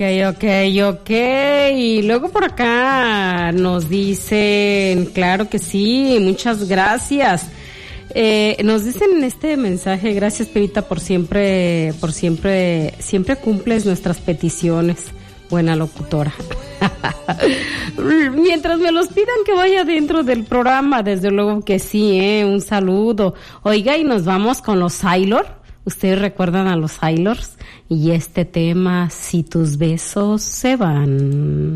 Ok. Y luego por acá nos dicen, claro que sí, muchas gracias. Nos dicen en este mensaje, gracias Perita siempre cumples nuestras peticiones. Buena locutora. Mientras me los pidan que vaya dentro del programa, desde luego que sí, un saludo. Oiga, y nos vamos con los Sailor. ¿Ustedes recuerdan a los Sailors? Y este tema, si tus besos se van.